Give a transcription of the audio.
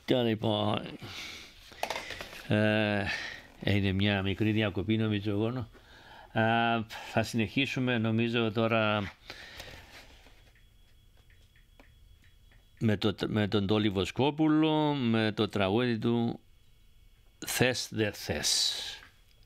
Τώρα λοιπόν, είναι μια μικρή διακοπή νομίζω εγώ. Θα συνεχίσουμε νομίζω τώρα με τον Τόλι Βοσκόπουλο, με το τραγούδι του «Θες δεν θες».